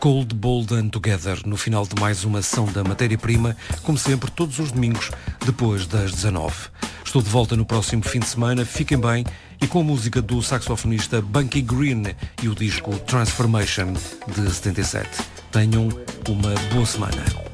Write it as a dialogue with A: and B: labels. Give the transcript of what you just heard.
A: Cold, Bold and Together, no final de mais uma sessão da Matéria-Prima, como sempre, todos os domingos, depois das 19. Estou de volta no próximo fim de semana, fiquem bem, e com a música do saxofonista Bunky Green e o disco Transformation, de 77. Tenham uma boa semana.